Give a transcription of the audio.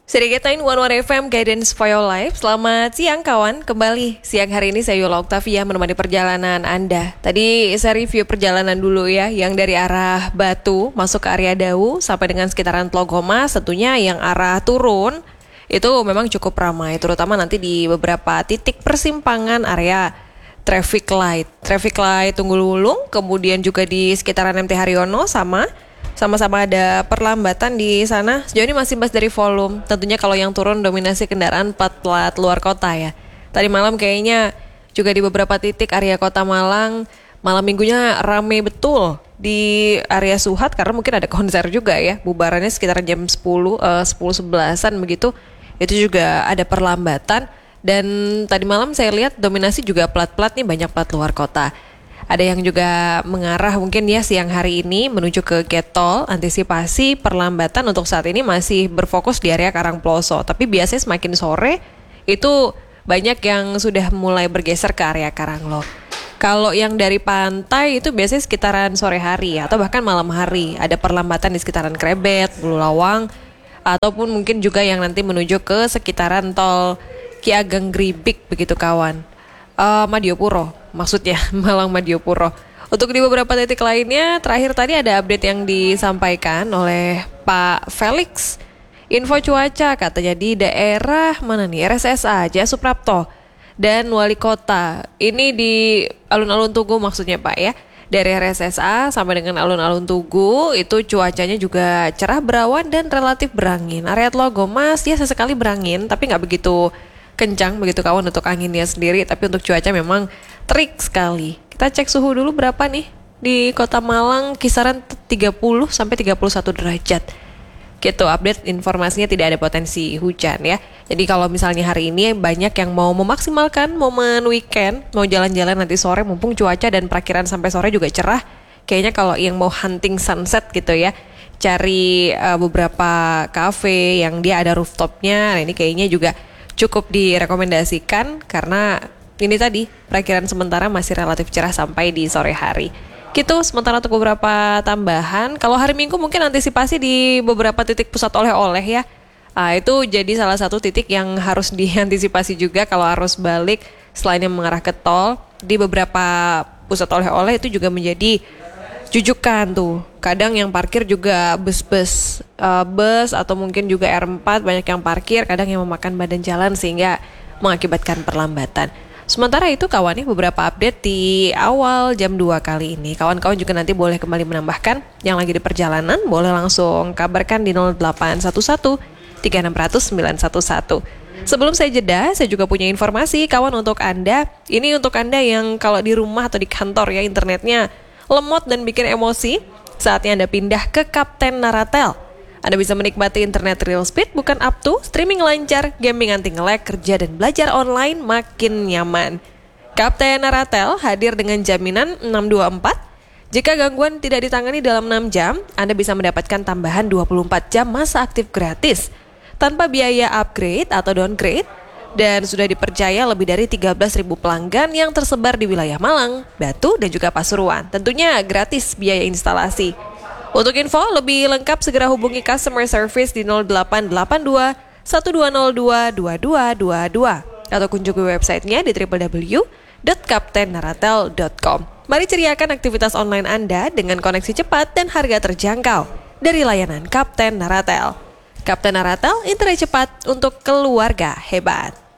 Sedikitain One FM Guidance for Your Life. Selamat siang kawan, kembali siang hari ini saya Yola Oktavia menemani perjalanan Anda. Tadi saya review perjalanan dulu ya, yang dari arah Batu masuk ke area Dawu sampai dengan sekitaran Tlogomas. Tentunya yang arah turun itu memang cukup ramai, terutama nanti di beberapa titik persimpangan area traffic light Tunggul Wulung, kemudian juga di sekitaran MT Haryono sama-sama ada perlambatan di sana. Sejauh ini masih bahas dari volume. Tentunya kalau yang turun dominasi kendaraan plat luar kota ya. Tadi malam kayaknya juga di beberapa titik area kota Malang, malam minggunya rame betul di area Suhat karena mungkin ada konser juga ya. Bubarannya sekitar jam 10-11an begitu. Itu juga ada perlambatan. Dan tadi malam saya lihat dominasi juga plat-plat nih, banyak plat luar kota. Ada yang juga mengarah mungkin ya siang hari ini menuju ke gate tol. Antisipasi perlambatan untuk saat ini masih berfokus di area Karangploso. Tapi biasanya semakin sore itu banyak yang sudah mulai bergeser ke area Karanglo. Kalau yang dari pantai itu biasanya sekitaran sore hari atau bahkan malam hari. Ada perlambatan di sekitaran Krebet, Bululawang, ataupun mungkin juga yang nanti menuju ke sekitaran tol Ki Ageng Gribik begitu kawan. Madiopuro maksudnya, Malang Madiopuro. Untuk di beberapa titik lainnya, terakhir tadi ada update yang disampaikan oleh Pak Felix. Info cuaca katanya di daerah mana nih, RSSA, Jaya Suprapto dan Wali Kota. Ini di alun-alun Tugu maksudnya Pak ya. Dari RSSA sampai dengan alun-alun Tugu itu cuacanya juga cerah berawan dan relatif berangin. Area Tlogomas ya sesekali berangin tapi nggak begitu kencang begitu kawan untuk anginnya sendiri, tapi untuk cuaca memang terik sekali. Kita cek suhu dulu berapa nih di Kota Malang, kisaran 30 sampai 31 derajat. Gitu, update informasinya tidak ada potensi hujan ya. Jadi kalau misalnya hari ini banyak yang mau memaksimalkan momen weekend, mau jalan-jalan nanti sore mumpung cuaca dan perakiran sampai sore juga cerah. Kayaknya kalau yang mau hunting sunset gitu ya, cari beberapa cafe yang dia ada rooftopnya. Nah ini kayaknya juga cukup direkomendasikan karena ini tadi perakiran sementara masih relatif cerah sampai di sore hari. Gitu, sementara untuk beberapa tambahan, kalau hari Minggu mungkin antisipasi di beberapa titik pusat oleh-oleh ya. Itu jadi salah satu titik yang harus diantisipasi juga kalau arus balik selain yang mengarah ke tol. Di beberapa pusat oleh-oleh itu juga menjadi jujukan tuh. Kadang yang parkir juga bus atau mungkin juga R4 banyak yang parkir, kadang yang memakan badan jalan sehingga mengakibatkan perlambatan. Sementara itu kawan, beberapa update di awal jam 2 kali ini. Kawan-kawan juga nanti boleh kembali menambahkan yang lagi di perjalanan, boleh langsung kabarkan di 0811 3600 911. Sebelum saya jeda, saya juga punya informasi kawan untuk Anda. Ini untuk Anda yang kalau di rumah atau di kantor ya internetnya lemot dan bikin emosi, saatnya Anda pindah ke Kapten Naratel. Anda bisa menikmati internet real speed bukan up to, streaming lancar, gaming anti nge-lag, kerja dan belajar online makin nyaman. Kapten Naratel hadir dengan jaminan 624. Jika gangguan tidak ditangani dalam 6 jam, Anda bisa mendapatkan tambahan 24 jam masa aktif gratis tanpa biaya upgrade atau downgrade. Dan sudah dipercaya lebih dari 13.000 pelanggan yang tersebar di wilayah Malang, Batu, dan juga Pasuruan. Tentunya gratis biaya instalasi. Untuk info lebih lengkap segera hubungi customer service di 0882 1202 2222 atau kunjungi websitenya di www.kaptennaratel.com. Mari ceriakan aktivitas online Anda dengan koneksi cepat dan harga terjangkau dari layanan Kapten Naratel. Kapten Naratel, internet cepat untuk keluarga hebat.